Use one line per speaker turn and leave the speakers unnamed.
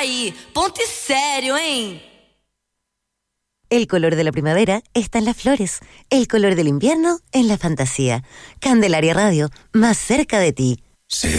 aí, ponto sério, hein?
El color de la primavera está en las flores, el color del invierno en la fantasía. Candelaria Radio, más cerca de ti.